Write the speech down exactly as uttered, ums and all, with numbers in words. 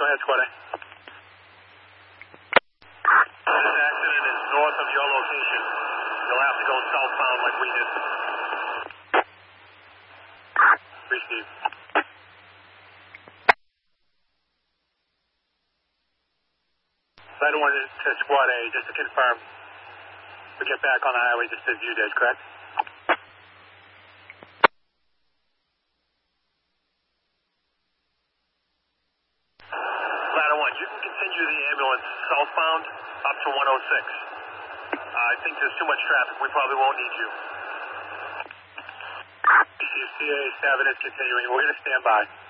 ahead, Squad A. This accident is north of your location. You'll have to go southbound like we did. Three, Steve. Ladder one to Squad A, just to confirm. We get back on the highway just as you did, correct? Ladder one, you can continue the ambulance southbound up to one oh six. Uh, I think there's too much traffic. We probably won't need you. C A seven is continuing. We're going to stand by.